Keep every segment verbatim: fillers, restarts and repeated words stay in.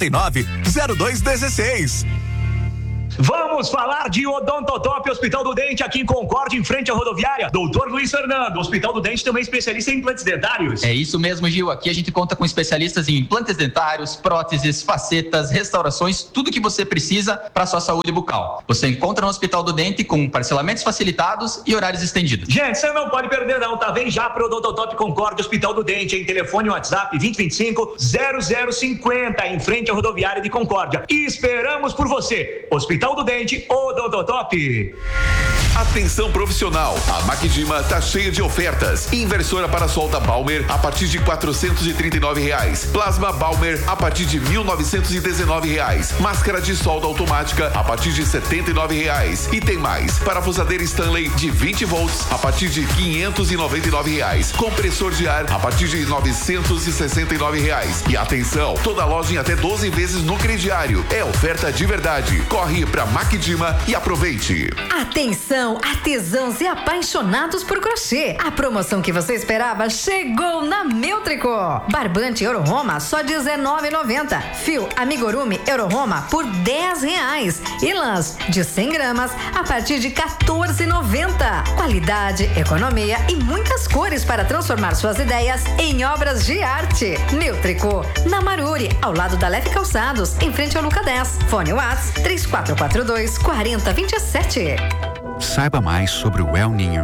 nove zero dois dezesseis. Vamos falar de Odontotop, Hospital do Dente, aqui em Concórdia, em frente à rodoviária. Doutor Luiz Fernando, Hospital do Dente também especialista em implantes dentários. É isso mesmo, Gil. Aqui a gente conta com especialistas em implantes dentários, próteses, facetas, restaurações, tudo que você precisa para sua saúde bucal. Você encontra no Hospital do Dente com parcelamentos facilitados e horários estendidos. Gente, você não pode perder não, tá? Vem já pro Odontotop Concórdia, Hospital do Dente, em telefone WhatsApp vinte e vinte e cinco zero zero cinquenta, em frente à rodoviária de Concórdia. E esperamos por você. Hospital do Dente, Odontotop. Atenção profissional, a Macdima tá cheia de ofertas. Inversora para solda Balmer a partir de quatrocentos e trinta e nove reais. Plasma Balmer a partir de mil novecentos e dezenove reais. Máscara de solda automática a partir de setenta e nove reais. E tem mais, parafusadeira Stanley de vinte volts a partir de quinhentos e noventa e nove reais. Compressor de ar a partir de novecentos e sessenta e nove reais. E atenção, toda loja em até doze vezes no crediário. É oferta de verdade. Corre pra Macdima e aproveite. Atenção, artesãos e apaixonados por crochê. A promoção que você esperava chegou na Meu Tricô. Barbante Euroroma só dezenove reais e noventa centavos. Fio Amigurumi Euroroma por dez reais. E lãs de cem gramas a partir de quatorze reais e noventa centavos. Qualidade, economia e muitas cores para transformar suas ideias em obras de arte. Meu Tricô, na Maruri, ao lado da Leve Calçados, em frente ao Luca dez. Fone WhatsApp três quatro quatro dois, quatro zero dois sete. Saiba mais sobre o El Niño.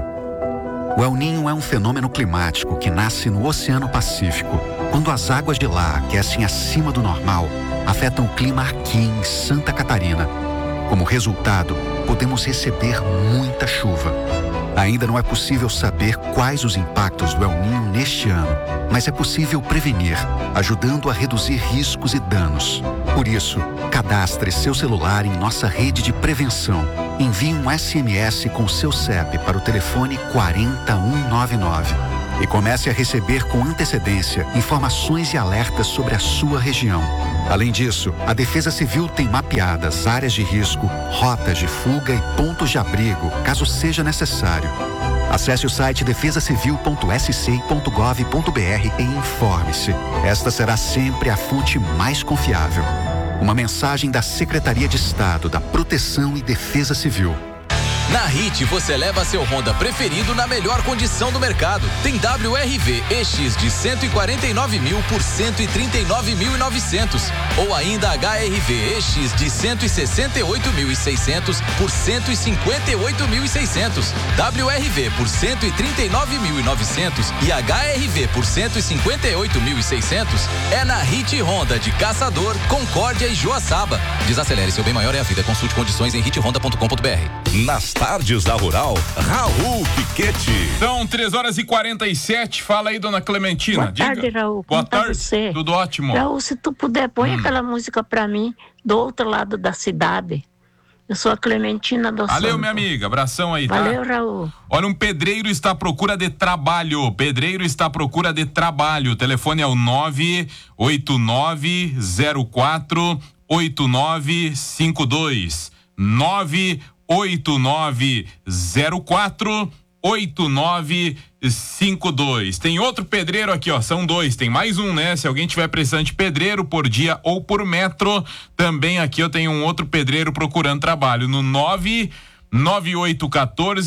O El Niño é um fenômeno climático que nasce no Oceano Pacífico. Quando as águas de lá aquecem acima do normal, afetam o clima aqui em Santa Catarina. Como resultado, podemos receber muita chuva. Ainda não é possível saber quais os impactos do El Niño neste ano, mas é possível prevenir, ajudando a reduzir riscos e danos. Por isso, cadastre seu celular em nossa rede de prevenção. Envie um S M S com seu C E P para o telefone quatro zero um nove nove e comece a receber com antecedência informações e alertas sobre a sua região. Além disso, a Defesa Civil tem mapeadas áreas de risco, rotas de fuga e pontos de abrigo, caso seja necessário. Acesse o site defesa civil ponto s c ponto gov ponto b r e informe-se. Esta será sempre a fonte mais confiável. Uma mensagem da Secretaria de Estado da Proteção e Defesa Civil. Na Hit você leva seu Honda preferido na melhor condição do mercado. Tem W R V E X de cento e quarenta e nove mil por cento e trinta e nove mil e novecentos ou ainda H R V E X de cento e sessenta e oito mil e seiscentos por cento e cinquenta e oito mil e seiscentos. W R V por cento e trinta e nove mil e novecentos e H R V por cento e cinquenta e oito mil e seiscentos é na Hit Honda de Caçador, Concórdia e Joaçaba. Desacelere, seu bem maior é a vida. Consulte condições em hit honda ponto com ponto b r. Nas tardes da Rural, Raul Piquete. São três horas e quarenta e sete. Fala aí, dona Clementina. Boa Diga. tarde, Raul. Boa Como tá tarde. você? Tudo ótimo. Raul, se tu puder, põe Hum. aquela música pra mim do outro lado da cidade. Eu sou a Clementina do Valeu, Santo. minha amiga. Abração aí, tá? Valeu, Raul. Olha, um pedreiro está à procura de trabalho. Pedreiro está à procura de trabalho. O telefone é o nove oito nove zero quatro oito nove cinco dois. nove oito nove zero quatro oito nove cinco dois. Tem outro pedreiro aqui, ó, são dois, tem mais um, né? Se alguém tiver precisando de pedreiro por dia ou por metro, também aqui eu tenho um outro pedreiro procurando trabalho no nove nove oito um quatro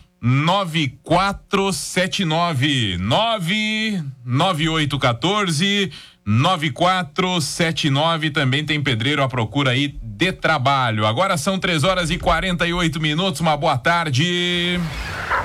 nove quatro sete nove. nove nove oito um quatro nove quatro sete nove. Também tem pedreiro à procura aí de trabalho. Agora são três horas e quarenta e oito minutos. Uma boa tarde.